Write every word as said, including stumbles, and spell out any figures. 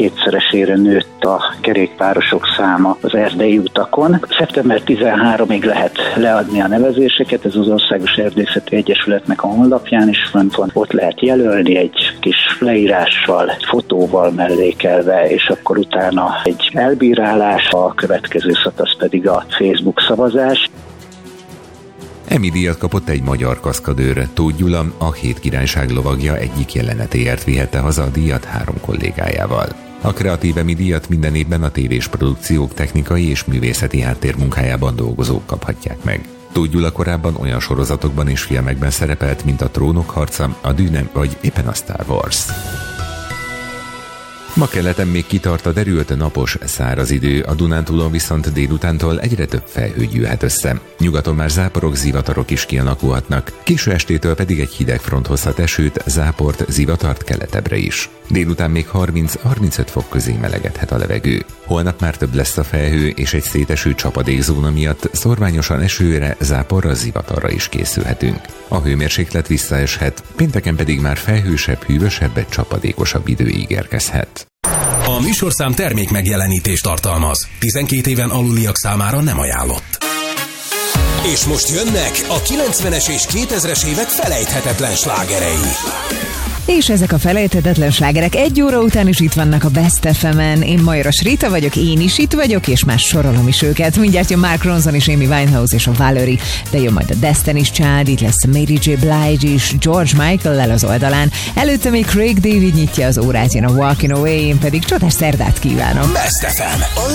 kétszeresére nőtt a kerékpárosok száma az erdei utakon. szeptember tizenharmadikig lehet leadni a nevezéseket, ez az Országos Erdészeti Egyesületnek a honlapján is fönt van. Ott lehet jelölni egy kis leírással, egy fotóval mellékelve, és akkor utána egy elbírálás, a következő szakasz pedig a Facebook szavazás. Emmy díjat kapott egy magyar kaszkadőr. Tóth Gyula, a Hét Királyság lovagja egyik jelenetéért vihette haza a díjat három kollégájával. A Kreatív Emmy díjat minden évben a tévés produkciók technikai és művészeti háttérmunkájában dolgozók kaphatják meg. Tóth Gyula korábban olyan sorozatokban és filmekben szerepelt, mint a Trónok harca, a Dűne vagy éppen a Star Wars. Ma keleten még kitart a derült napos, száraz idő, a Dunántúlon viszont délutántól egyre több felhő gyűlhet össze. Nyugaton már záporok, zivatarok is kialakulhatnak, késő estétől pedig egy hideg front hozhat esőt, záport, zivatart keletebbre is. Délután még harminc-harmincöt fok közé melegedhet a levegő. Holnap már több lesz a felhő, és egy széteső csapadékzóna miatt szorványosan esőre, záporra, zivatarra is készülhetünk. A hőmérséklet visszaeshet, pénteken pedig már felhősebb, hűvösebb, csapadékosabb idő ígérkezhet. A műsorszám termék megjelenítést tartalmaz. tizenkét éven aluliak számára nem ajánlott. És most jönnek a kilencvenes és kétezres évek felejthetetlen slágerei. És ezek a felejthetetlen slágerek egy óra után is itt vannak a Best ef emen. Én Majoras Rita vagyok, én is itt vagyok, és már sorolom is őket. Mindjárt jön Mark Ronson és Amy Winehouse és a Valerie, de jön majd a Destiny's Child, itt lesz Mary J. Blige is, George Michael-lel az oldalán. Előtte még Craig David nyitja az órát, jön a Walking Away, én pedig csodás szerdát kívánok. Best ef em.